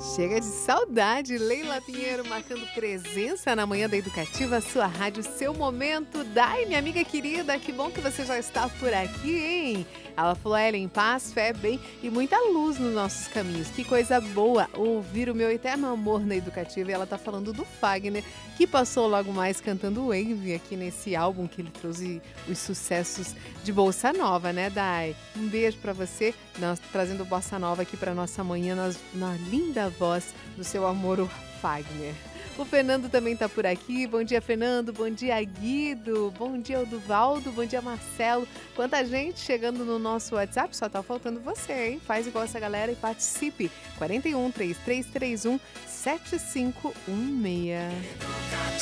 Chega de saudade, Leila Pinheiro marcando presença na Manhã da Educativa, sua rádio, seu momento. Dai, minha amiga querida, que bom que você já está por aqui, hein? Ela falou, Ellen, paz, fé, bem e muita luz nos nossos caminhos. Que coisa boa ouvir o meu eterno amor na Educativa. E ela tá falando do Fagner, que passou logo mais cantando Wave aqui nesse álbum que ele trouxe os sucessos de Bossa Nova, né, Dai? Um beijo pra você, nós trazendo Bossa Nova aqui pra nossa manhã na linda voz do seu amor, o Fagner. O Fernando também tá por aqui. Bom dia, Fernando. Bom dia, Guido. Bom dia, Oduvaldo. Bom dia, Marcelo. Quanta gente chegando no nosso WhatsApp. Só tá faltando você, hein? Faz igual essa galera e participe. 41 3331 7516.